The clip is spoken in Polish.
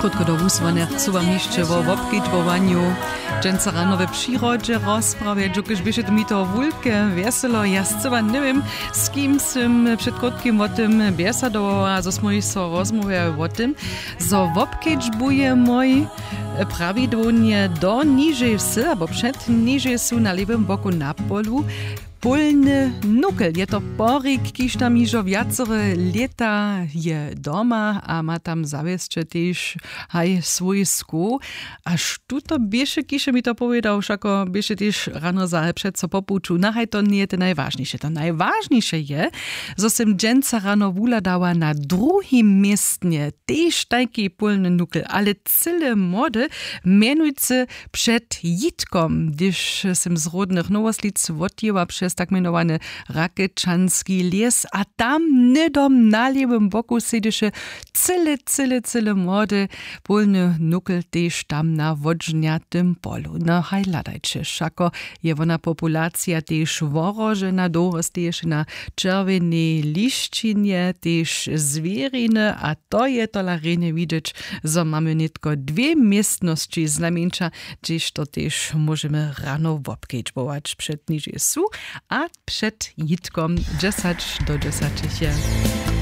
krótko do wusłania chcę wam jeszcze o obkedźbowaniu. Dżęca rano we przyrodzie rozprawiać, dżukiż byście to mi to wulkę weselo. Ja chyba nie wiem, z kim sam przed krótkim o tym biesadował, a zo smo so rozmawiali o tym, zo obkedźbuje mój prawidłownie do niżej wsy, albo przed niżej wsy na lewym boku na polu. Polny nukel, je to porik, kiż tam iżo wiacore leta je doma, a ma tam zawieszcze też haj swój skół. Aż tu bieše, kiż mi to powiedział, všako bieše też rano przed co popuczu. Haj to nie je to najważniejsze. To najważniejsze je, że sem dżęca rano wuladała na drugim miestnie też taki polny nukel, ale cyle mody mianujcy przed jitkom, gdyż sem z rodnych nowoslic odjęła przez tak mianowany Rakečanski les, a tam nedom na lewym boku siedysze cyle młody polny nukel też tam na wodżniatym polu. No haj ladajcie, všako je wona populacja też worożena, dorostajesz na czerwenej liszčinie, też zwieriny, a to je to larenie widzieć, że mamy nitko dwie miestności znamieńcza, gdzieś to też możemy rano obkedźbować przed niż su, a przed jitkom 10 do 10.